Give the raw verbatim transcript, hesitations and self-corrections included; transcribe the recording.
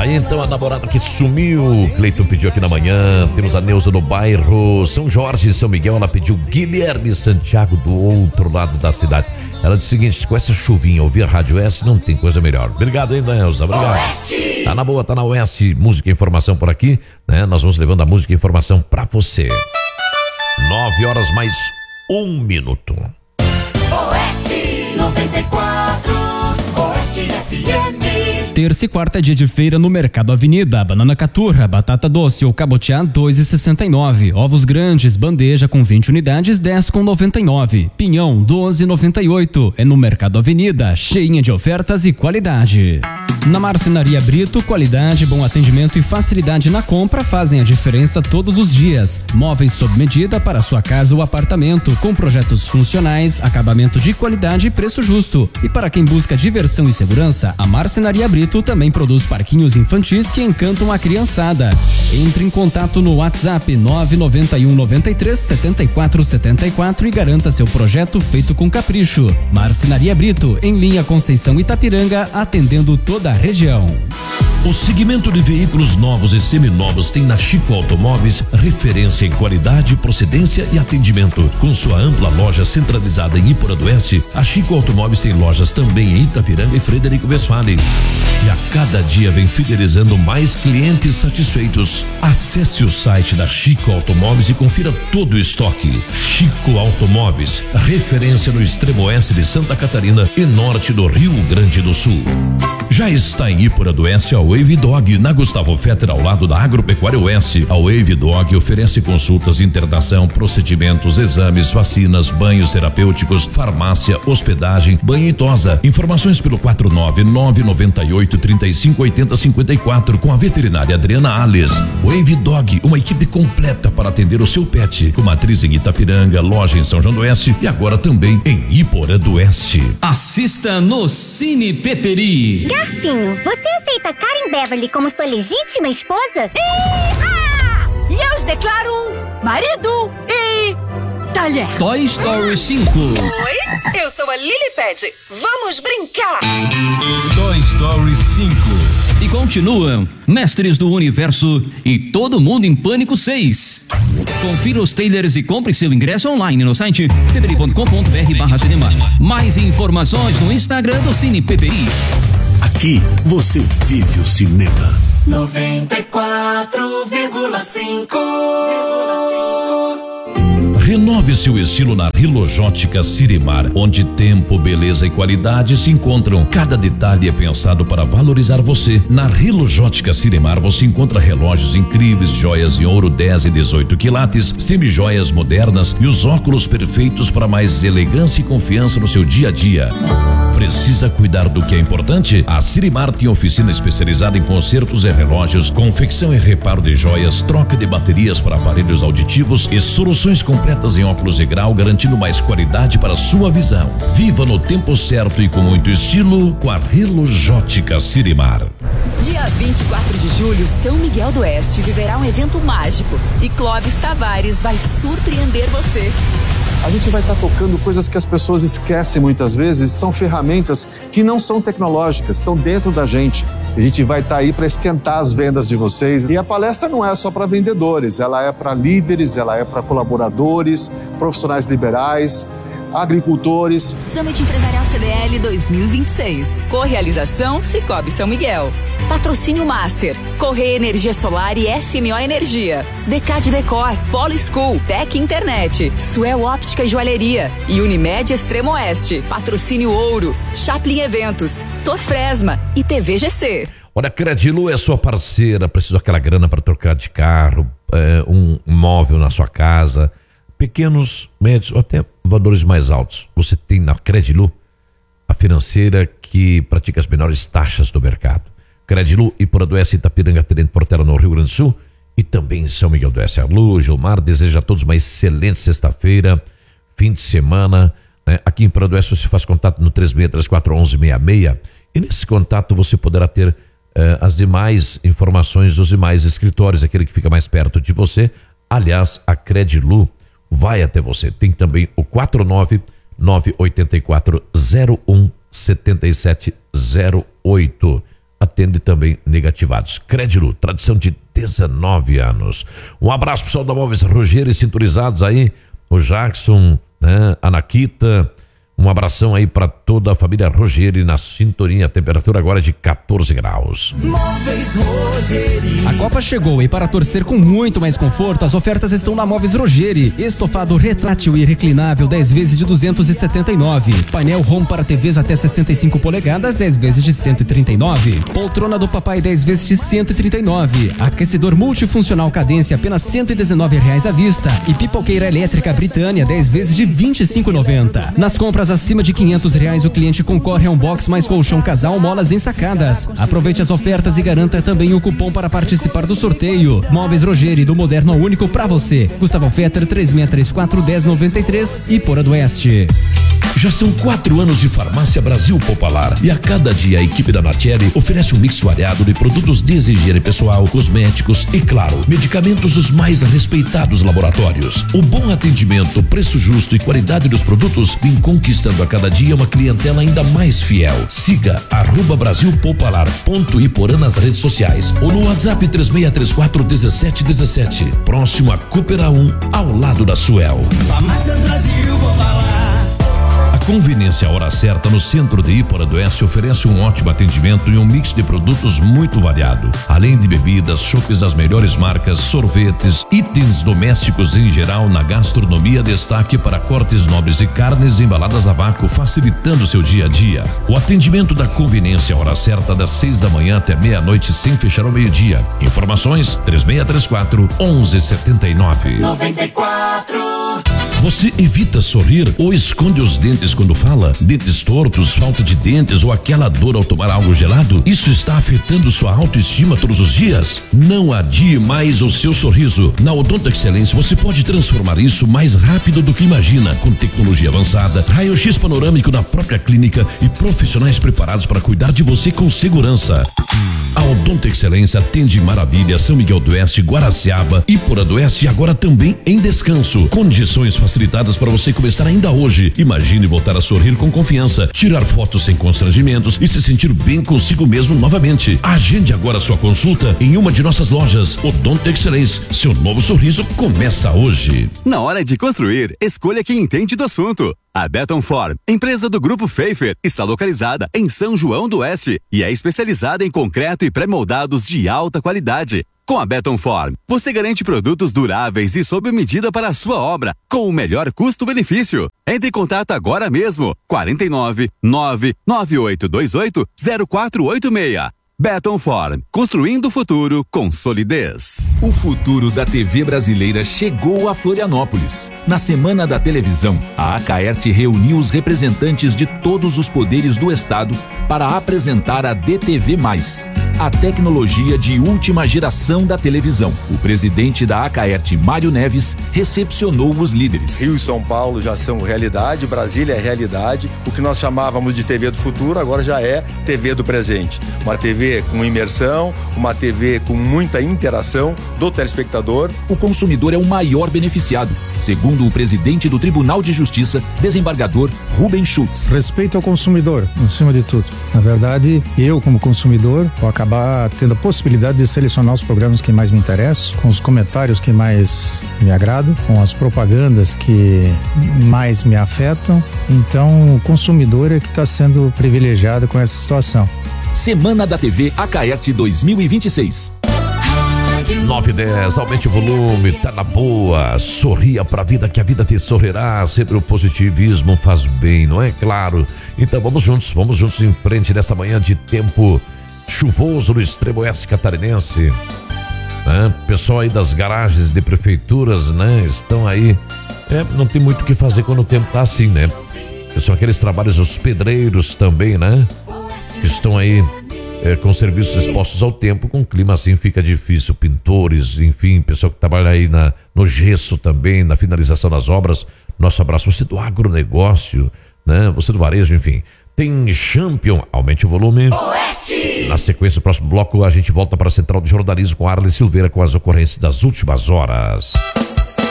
Aí então a namorada que sumiu, Cleiton pediu aqui na manhã. Temos a Neuza no bairro São Jorge, São Miguel. Ela pediu Guilherme Santiago do outro lado da cidade. Ela disse o seguinte: com essa chuvinha, ouvir Rádio Oeste não tem coisa melhor. Obrigado, hein, Neuza? Obrigado. Oeste. Tá na boa, tá na Oeste. Música e informação por aqui, né? Nós vamos levando a música e informação pra você. Nove horas mais um minuto. Oeste noventa e quatro, Oeste F M. Terça e quarta é dia de feira no Mercado Avenida. Banana caturra, batata doce ou cabotiá dois e sessenta e nove. Ovos grandes, bandeja com vinte unidades dez com noventa e nove. Pinhão doze e noventa e oito. É no Mercado Avenida, cheinha de ofertas e qualidade. Na Marcenaria Brito, qualidade, bom atendimento e facilidade na compra fazem a diferença todos os dias. Móveis sob medida para sua casa ou apartamento, com projetos funcionais, acabamento de qualidade e preço justo. E para quem busca diversão e segurança, a Marcenaria Brito também produz parquinhos infantis que encantam a criançada. Entre em contato no WhatsApp nove nove um nove três sete quatro sete quatro e garanta seu projeto feito com capricho. Marcenaria Brito, em linha Conceição Itapiranga, atendendo toda a região. O segmento de veículos novos e seminovos tem na Chico Automóveis referência em qualidade, procedência e atendimento. Com sua ampla loja centralizada em Iporã do Oeste, a Chico Automóveis tem lojas também em Itapiranga e Frederico Westphalen. E a cada dia vem fidelizando mais clientes satisfeitos. Acesse o site da Chico Automóveis e confira todo o estoque. Chico Automóveis, referência no extremo oeste de Santa Catarina e norte do Rio Grande do Sul. Já está em Iporã do Oeste a Wave Dog, na Gustavo Fetter, ao lado da Agropecuária Oeste. A Wave Dog oferece consultas, internação, procedimentos, exames, vacinas, banhos terapêuticos, farmácia, hospedagem, banho e tosa. Informações pelo quatro nove nove nove oito três cinco oito zero cinco quatro com a veterinária Adriana Alves. Wave Dog, uma equipe completa para atender o seu pet, com matriz em Itapiranga, loja em São João do Oeste e agora também em Iporã do Oeste. Assista no Cine Peperi. Garfinho, você aceita Karen Beverly como sua legítima esposa? E eu os declaro marido e talher. Toy Story cinco. Oi, eu sou a Lilipad. Vamos brincar. Toy Story cinco. E continuam Mestres do Universo e Todo Mundo em Pânico seis. Confira os trailers e compre seu ingresso online no site peperi ponto com ponto br barra cinema. Mais informações no Instagram do Cine Peperi. Aqui você vive o cinema. noventa e quatro vírgula cinco. Renove seu estilo na Rilojótica Sirimar, onde tempo, beleza e qualidade se encontram. Cada detalhe é pensado para valorizar você. Na Rilojótica Sirimar você encontra relógios incríveis, joias em ouro dez e dezoito quilates, semijoias modernas e os óculos perfeitos para mais elegância e confiança no seu dia a dia. Precisa cuidar do que é importante? A Sirimar tem oficina especializada em consertos e relógios, confecção e reparo de joias, troca de baterias para aparelhos auditivos e soluções completas em óculos de grau, garantindo mais qualidade para sua visão. Viva no tempo certo e com muito estilo com a Rilojótica Sirimar. Dia vinte e quatro de julho, São Miguel do Oeste viverá um evento mágico e Clóvis Tavares vai surpreender você. A gente vai estar tocando coisas que as pessoas esquecem muitas vezes, são ferramentas que não são tecnológicas, estão dentro da gente. A gente vai estar aí para esquentar as vendas de vocês. E a palestra não é só para vendedores, ela é para líderes, ela é para colaboradores, profissionais liberais, agricultores. Summit Empresarial C D L dois mil e vinte e seis. Correalização Cicobi São Miguel. Patrocínio Master. Correia Energia Solar e S M O Energia. Decade Decor. Polo School. Tec Internet. Suel Óptica e Joalheria. E Unimed Extremo Oeste. Patrocínio Ouro. Chaplin Eventos. Torfresma e T V G C. Olha, a Credilu é sua parceira. Precisa daquela grana para trocar de carro, é, um móvel na sua casa. Pequenos, médios ou até valores mais altos. Você tem na Credilu a financeira que pratica as menores taxas do mercado. Credilu e Iporã do Oeste, Itapiranga, Tenente Portela no Rio Grande do Sul e também em São Miguel do Oeste. A Lu, Gilmar, deseja a todos uma excelente sexta-feira, fim de semana. Né? Aqui em Iporã do Oeste você faz contato no três seis três quatro um um seis seis e nesse contato você poderá ter eh, as demais informações dos demais escritórios, aquele que fica mais perto de você. Aliás, a Credilu vai até você. Tem também o quatro nove nove oito quatro zero um sete sete zero oito. A atende também negativados. Crédito, tradição de dezenove anos. Um abraço pessoal da Móveis Rogério, sintonizados aí, o Jackson, né, a Nakita. Um abração aí para toda a família Rogério na sintonia. A temperatura agora é de quatorze graus. Móveis Rogério. A Copa chegou e para torcer com muito mais conforto, as ofertas estão na Móveis Rogério. Estofado retrátil e reclinável dez vezes de duzentos e setenta e nove. Painel home para T Vs até sessenta e cinco polegadas dez vezes de cento e trinta e nove. Poltrona do papai dez vezes de cento e trinta e nove. Aquecedor multifuncional Cadência apenas cento e dezenove reais à vista. E pipoqueira elétrica Britânia dez vezes de vinte e cinco e noventa. Nas compras acima de quinhentos reais, o cliente concorre a um box mais colchão casal molas ensacadas. Aproveite as ofertas e garanta também o cupom para participar do sorteio. Móveis Rogério, do moderno ao único pra você. Gustavo Fetter, três seis três quatro, um zero nove três, Ipora do Oeste. Já são quatro anos de Farmácia Brasil Popular e a cada dia a equipe da Natieri oferece um mix variado de produtos de higiene pessoal, cosméticos e, claro, medicamentos dos mais respeitados laboratórios. O bom atendimento, preço justo e qualidade dos produtos vem conquistando a cada dia uma clientela ainda mais fiel. Siga arroba Brasil Popular ponto Iporã nas redes sociais ou no WhatsApp três seis três quatro, um sete um sete. Próximo a Coopera um, ao lado da Suel. Farmácias Brasil Popular. A Conveniência Hora Certa no centro de Ipora do Oeste oferece um ótimo atendimento e um mix de produtos muito variado. Além de bebidas, chopes das melhores marcas, sorvetes, itens domésticos em geral, na gastronomia, destaque para cortes nobres de carnes embaladas a vácuo, facilitando seu dia a dia. O atendimento da Conveniência Hora Certa das seis da manhã até meia-noite sem fechar ao meio-dia. Informações três seis três quatro, um um sete nove. noventa e quatro. Você evita sorrir ou esconde os dentes quando fala? Dentes tortos, falta de dentes ou aquela dor ao tomar algo gelado? Isso está afetando sua autoestima todos os dias? Não adie mais o seu sorriso. Na Odonto Excelência você pode transformar isso mais rápido do que imagina, com tecnologia avançada, raio-x panorâmico na própria clínica e profissionais preparados para cuidar de você com segurança. A Odonto Excelência atende Maravilha, São Miguel do Oeste, Guaraciaba, Ipora do Oeste e agora também em Descanso. Condições facilitadas para você começar ainda hoje. Imagine voltar a sorrir com confiança, tirar fotos sem constrangimentos e se sentir bem consigo mesmo novamente. Agende agora sua consulta em uma de nossas lojas. Odonto Excelência, seu novo sorriso começa hoje. Na hora de construir, escolha quem entende do assunto. A Beton Form, empresa do Grupo Pfeiffer, está localizada em São João do Oeste e é especializada em concreto e pré-moldados de alta qualidade. Com a Beton Form, você garante produtos duráveis e sob medida para a sua obra, com o melhor custo-benefício. Entre em contato agora mesmo, quarenta e nove, nove nove oito dois oito, zero quatro oito seis. Beton Form, construindo o futuro com solidez. O futuro da T V brasileira chegou a Florianópolis. Na Semana da Televisão, a Acaerte reuniu os representantes de todos os poderes do estado para apresentar a D T V mais, a tecnologia de última geração da televisão. O presidente da Acaerte, Mário Neves, recepcionou os líderes. Rio e São Paulo já são realidade, Brasília é realidade. O que nós chamávamos de T V do futuro agora já é T V do presente. Uma T V com imersão, uma T V com muita interação do telespectador. O consumidor é o maior beneficiado, segundo o presidente do Tribunal de Justiça, desembargador Rubens Schultz. Respeito ao consumidor, acima de tudo. Na verdade, eu como consumidor vou acabar tendo a possibilidade de selecionar os programas que mais me interessam, com os comentários que mais me agradam, com as propagandas que mais me afetam. Então, o consumidor é que está sendo privilegiado com essa situação. Semana da T V Acaerte dois mil e vinte e seis. nove e dez, aumente o volume, tá na boa, sorria pra vida que a vida te sorrirá, sempre o positivismo faz bem, não é? Claro. Então vamos juntos, vamos juntos em frente nessa manhã de tempo chuvoso no extremo oeste catarinense, né? Pessoal aí das garagens de prefeituras, né? Estão aí, é, não tem muito o que fazer quando o tempo tá assim, né? Pessoal, aqueles trabalhos, os pedreiros também, né? Que estão aí é, com serviços expostos ao tempo, com clima assim fica difícil, pintores, enfim, pessoal que trabalha aí na, no gesso também, na finalização das obras, nosso abraço. Você do agronegócio, né? Você do varejo, enfim, tem Champion, aumente o volume. Oeste. Na sequência, o próximo bloco, a gente volta para a Central de Jornalismo com Arlen Silveira com as ocorrências das últimas horas.